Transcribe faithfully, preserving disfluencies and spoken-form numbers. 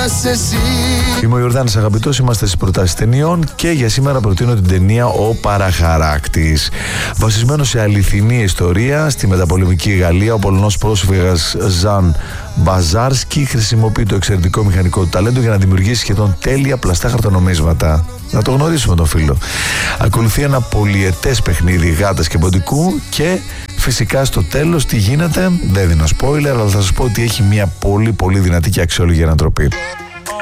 είσαι εσύ. Είμαι ο Ιορδάνης Αγαπητός, είμαστε στις προτάσεις ταινιών και για σήμερα προτείνω την ταινία «Ο Παραχαράκτης». Βασισμένο σε αληθινή ιστορία, στη μεταπολεμική Γαλλία, ο Πολωνός πρόσφυγας Ζαν Μπαζάρσκι χρησιμοποιεί το εξαιρετικό μηχανικό του ταλέντο για να δημιουργήσει σχεδόν τέλεια πλαστά χαρτονομίσματα. Να το γνωρίσουμε τον φίλο. Ακολουθεί ένα πολυετές παιχνίδι γάτας και ποντικού και φυσικά στο τέλος τι γίνεται, δεν δίνω spoiler, αλλά θα σας πω ότι έχει μια πολύ πολύ δυνατή και αξιόλογη ανατροπή.